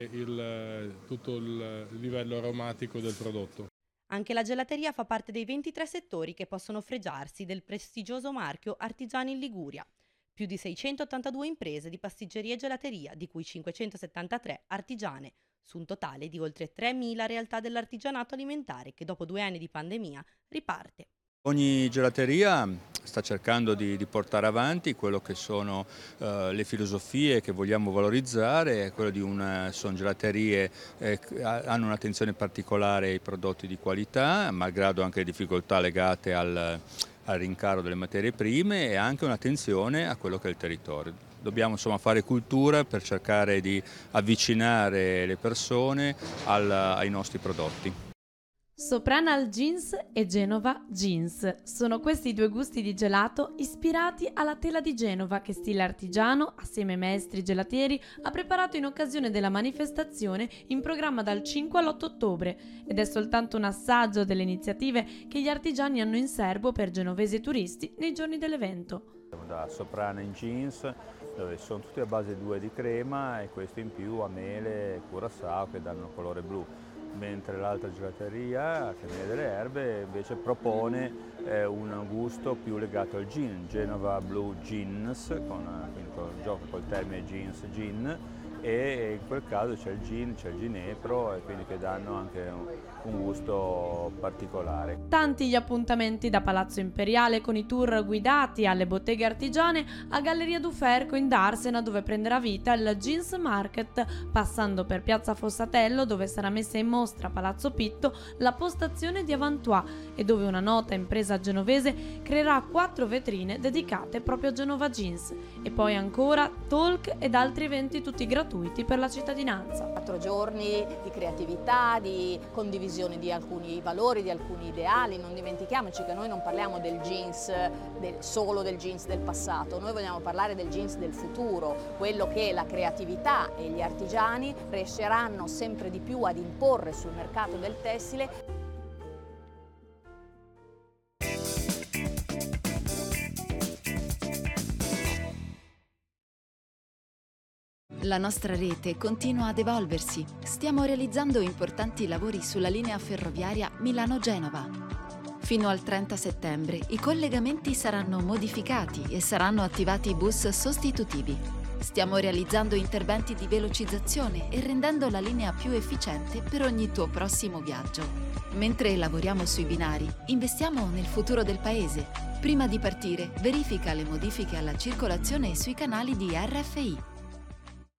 tutto il livello aromatico del prodotto. Anche la gelateria fa parte dei 23 settori che possono fregiarsi del prestigioso marchio Artigiani in Liguria. Più di 682 imprese di pasticceria e gelateria, di cui 573 artigiane, su un totale di oltre 3.000 realtà dell'artigianato alimentare che dopo 2 anni di pandemia riparte. Ogni gelateria sta cercando di portare avanti quello che sono le filosofie che vogliamo valorizzare, sono gelaterie che hanno un'attenzione particolare ai prodotti di qualità, malgrado anche le difficoltà legate al rincaro delle materie prime, e anche un'attenzione a quello che è il territorio. Dobbiamo fare cultura per cercare di avvicinare le persone ai nostri prodotti. Sopranal Jeans e Genova Jeans. Sono questi i due gusti di gelato ispirati alla tela di Genova che Stile Artigiano, assieme ai maestri gelatieri, ha preparato in occasione della manifestazione in programma dal 5 all'8 ottobre ed è soltanto un assaggio delle iniziative che gli artigiani hanno in serbo per genovesi e turisti nei giorni dell'evento. Da Sopranal Jeans, dove sono tutti a base 2 di crema e questo in più a mele e curaçao che danno colore blu. Mentre l'altra gelateria, Camera delle Erbe, invece propone un gusto più legato al gin, Genova Blue Jeans, quindi con il gioco col termine jeans, gin, e in quel caso c'è il gin, c'è il ginepro, e quindi che danno anche un gusto particolare. Tanti gli appuntamenti da Palazzo Imperiale con i tour guidati alle botteghe artigiane a Galleria Duferco in Darsena, dove prenderà vita il Jeans Market, passando per Piazza Fossatello, dove sarà messa in mostra a Palazzo Pitto la postazione di Avantois e dove una nota impresa genovese creerà 4 vetrine dedicate proprio a Genova Jeans, e poi ancora talk ed altri eventi tutti gratuiti per la cittadinanza. 4 giorni di creatività, di condivisione di alcuni valori, di alcuni ideali. Non dimentichiamoci che noi non parliamo del jeans, solo del jeans del passato, noi vogliamo parlare del jeans del futuro, quello che la creatività e gli artigiani riusciranno sempre di più ad imporre sul mercato del tessile. La nostra rete continua ad evolversi. Stiamo realizzando importanti lavori sulla linea ferroviaria Milano-Genova. Fino al 30 settembre i collegamenti saranno modificati e saranno attivati bus sostitutivi. Stiamo realizzando interventi di velocizzazione e rendendo la linea più efficiente per ogni tuo prossimo viaggio. Mentre lavoriamo sui binari, investiamo nel futuro del paese. Prima di partire, verifica le modifiche alla circolazione sui canali di RFI.